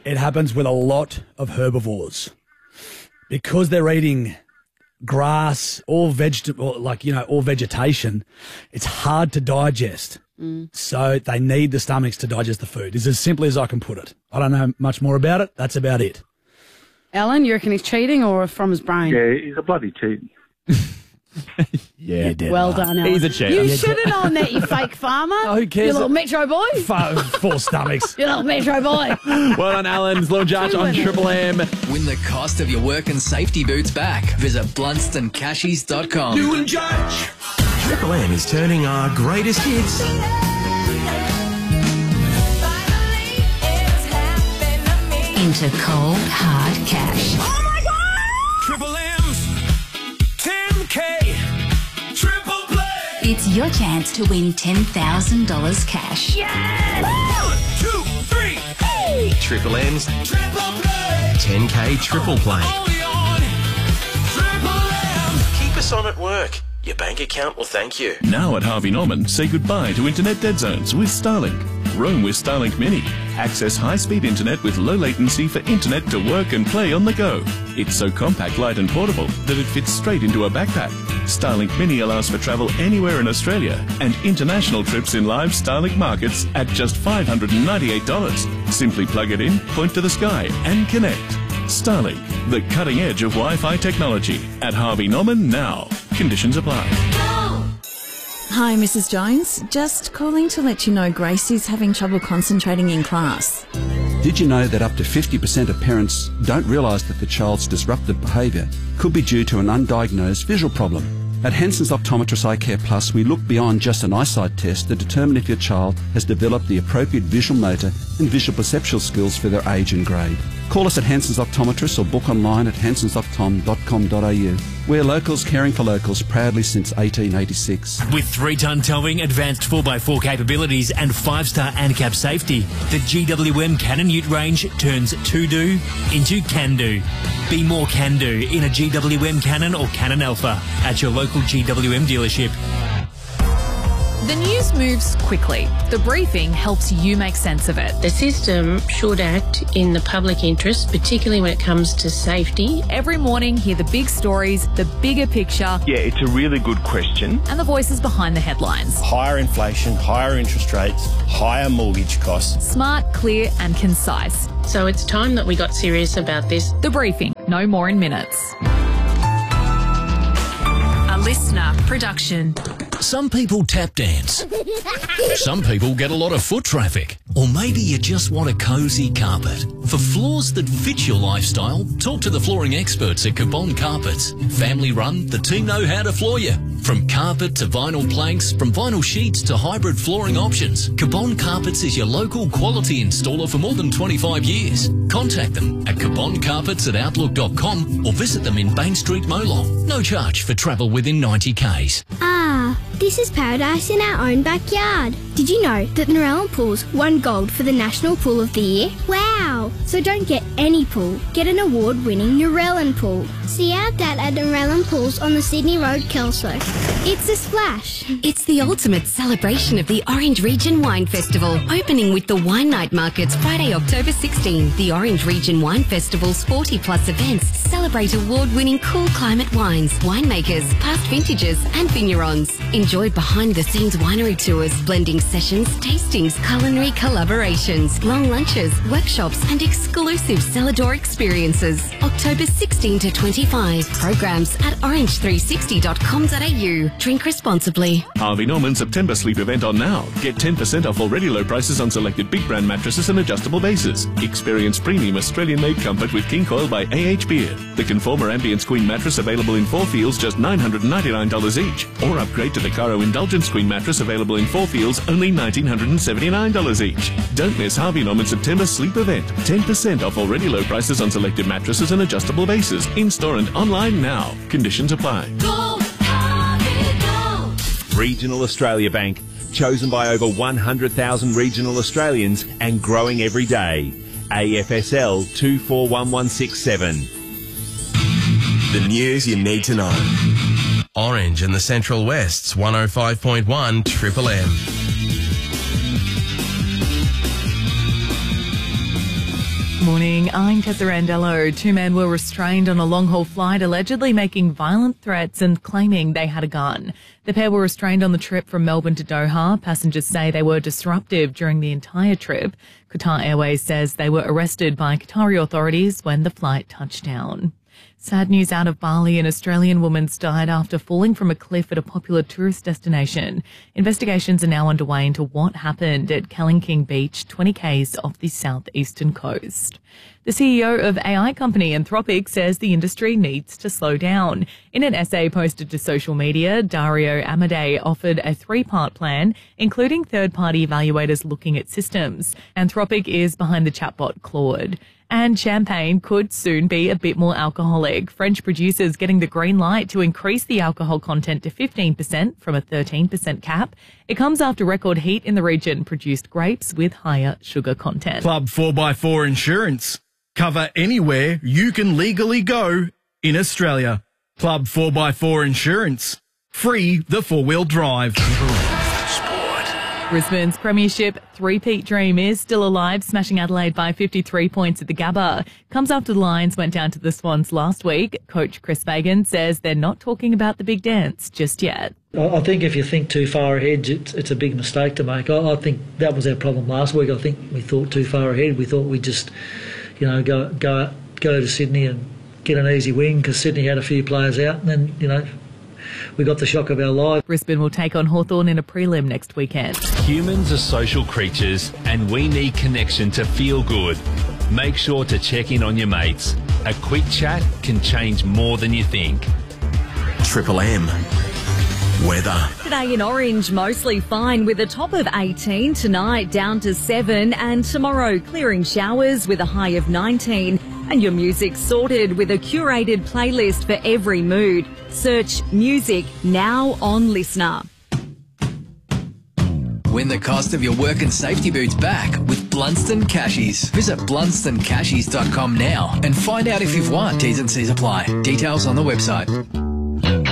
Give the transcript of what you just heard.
it happens with a lot of herbivores because they're eating grass, all vegetable, all vegetation. It's hard to digest. So they need the stomachs to digest the food. It's as simple as I can put it. I don't know much more about it. That's about it. Alan, you reckon he's cheating or from his brain? Yeah, he's a bloody cheat. Yeah, well done, Alan. He's a cheater. You should have known that, you fake farmer. Oh, who cares? You little metro boy. Four stomachs. You little metro boy. Well done, Alan. Slow Judge on Triple M. Win the cost of your work and safety boots back. Visit BlunstonCashies.com. You and Judge. Triple M is turning our greatest hits into cold, hard cash. Oh my God! Triple M's 10K Triple Play. It's your chance to win $10,000 cash. Yes! 1, 2, 3, hey! Triple M's Triple Play. 10K Triple Play. Only on Triple M. Keep us on at work. Your bank account will thank you. Now at Harvey Norman, say goodbye to internet dead zones with Starlink. Roam with Starlink Mini. Access high-speed internet with low latency for internet to work and play on the go. It's so compact, light and portable that it fits straight into a backpack. Starlink Mini allows for travel anywhere in Australia and international trips in live Starlink markets at just $598. Simply plug it in, point to the sky and connect. Starlink, the cutting edge of Wi-Fi technology. At Harvey Norman now. Conditions apply. Hi, Mrs. Jones. Just calling to let you know Gracie's having trouble concentrating in class. Did you know that up to 50% of parents don't realise that the child's disruptive behaviour could be due to an undiagnosed visual problem? At Hansen's Optometrist Eye Care Plus, we look beyond just an eyesight test to determine if your child has developed the appropriate visual motor and visual perceptual skills for their age and grade. Call us at Hansen's Optometrist or book online at hansensoptom.com.au. We're locals caring for locals proudly since 1886. With 3-ton towing, advanced 4x4 capabilities and 5-star ANCAP safety, the GWM Canon Ute range turns to-do into can-do. Be more can-do in a GWM Canon or Canon Alpha at your local GWM dealership. The news moves quickly. The briefing helps you make sense of it. The system should act in the public interest, particularly when it comes to safety. Every morning, hear the big stories, the bigger picture. Yeah, it's a really good question. And the voices behind the headlines. Higher inflation, higher interest rates, higher mortgage costs. Smart, clear and concise. So it's time that we got serious about this. The briefing, no more in minutes. A listener production. Some people tap dance. Some people get a lot of foot traffic. Or maybe you just want a cosy carpet. For floors that fit your lifestyle, talk to the flooring experts at Cabon Carpets. Family run, the team know how to floor you. From carpet to vinyl planks, from vinyl sheets to hybrid flooring options, Cabon Carpets is your local quality installer for more than 25 years. Contact them at caboncarpets@outlook.com or visit them in Bank Street, Molong. No charge for travel within 90 k's. This is paradise in our own backyard. Did you know that Narellan Pools won gold for the National Pool of the Year? Wow! So don't get any pool, get an award-winning Narellan Pool. See our dad at Narellan Pools on the Sydney Road, Kelso. It's a splash. It's the ultimate celebration of the Orange Region Wine Festival, opening with the Wine Night Markets Friday, October 16. The Orange Region Wine Festival's 40-plus events celebrate award-winning cool climate wines, winemakers, past vintages and vignerons. Enjoy behind-the-scenes winery tours, blending sessions, tastings, culinary collaborations, long lunches, workshops and exclusive cellar-door experiences. October 16 to 25. Programs at orange360.com.au. Drink responsibly. Harvey Norman September sleep event on now. Get 10% off already low prices on selected big brand mattresses and adjustable bases. Experience premium Australian-made comfort with King Coil by AH Beard. The Conformer Ambience Queen mattress available in 4 feels, just $999 each. Or upgrade to the Caro Indulgence Queen mattress available in 4 feels, only $1,979 each. Don't miss Harvey Norman September sleep event. 10% off already low prices on selected mattresses and adjustable bases. In-store and online now. Conditions apply. Go, Harvey, go. Regional Australia Bank, chosen by over 100,000 regional Australians and growing every day. AFSL 241167. The news you need to know. Orange and the Central West's 105.1 Triple M. Morning, I'm Tessa Randello. 2 men were restrained on a long-haul flight allegedly making violent threats and claiming they had a gun. The pair were restrained on the trip from Melbourne to Doha. Passengers say they were disruptive during the entire trip. Qatar Airways says they were arrested by Qatari authorities when the flight touched down. Sad news out of Bali. An Australian woman's died after falling from a cliff at a popular tourist destination. Investigations are now underway into what happened at Kellyking Beach, 20 k's off the southeastern coast. The CEO of AI company Anthropic says the industry needs to slow down. In an essay posted to social media, Dario Amodei offered a 3-part plan, including third-party evaluators looking at systems. Anthropic is behind the chatbot Claude. And champagne could soon be a bit more alcoholic. French producers getting the green light to increase the alcohol content to 15% from a 13% cap. It comes after record heat in the region produced grapes with higher sugar content. Club 4x4 Insurance. Cover anywhere you can legally go in Australia. Club 4x4 Insurance. Free the 4-wheel drive. Brisbane's premiership three-peat dream is still alive, smashing Adelaide by 53 points at the Gabba. Comes after the Lions went down to the Swans last week. Coach Chris Fagan says they're not talking about the big dance just yet. I think if you think too far ahead, it's a big mistake to make. I think that was our problem last week. I think we thought too far ahead. We thought we'd just, go to Sydney and get an easy win because Sydney had a few players out, and then, we got the shock of our lives. Brisbane will take on Hawthorn in a prelim next weekend. Humans are social creatures and we need connection to feel good. Make sure to check in on your mates. A quick chat can change more than you think. Triple M. Weather. Today in Orange, mostly fine with a top of 18. Tonight down to 7, and tomorrow clearing showers with a high of 19. And your music sorted with a curated playlist for every mood. Search music now on Listener. Win the cost of your work and safety boots back with Blunston Cashies. Visit blunstoncashies.com now and find out if you've won. T's and C's apply. Details on the website.